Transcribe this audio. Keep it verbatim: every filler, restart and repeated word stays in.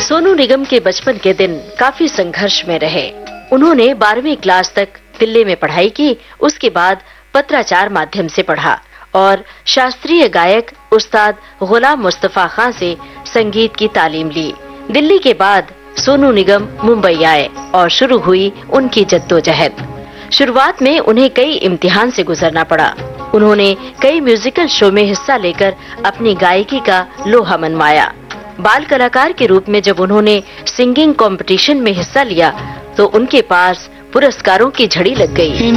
सोनू निगम के बचपन के दिन काफी संघर्ष में रहे। उन्होंने बारहवीं क्लास तक दिल्ली में पढ़ाई की, उसके बाद पत्राचार माध्यम से पढ़ा और शास्त्रीय गायक उस्ताद गुलाम मुस्तफा खां से संगीत की तालीम ली। दिल्ली के बाद सोनू निगम मुंबई आए और शुरू हुई उनकी जद्दोजहद। शुरुआत में उन्हें कई इम्तिहान से गुजरना पड़ा। उन्होंने कई म्यूजिकल शो में हिस्सा लेकर अपनी गायकी का लोहा मनवाया। बाल कलाकार के रूप में जब उन्होंने सिंगिंग कंपटीशन में हिस्सा लिया तो उनके पास पुरस्कारों की झड़ी लग गई।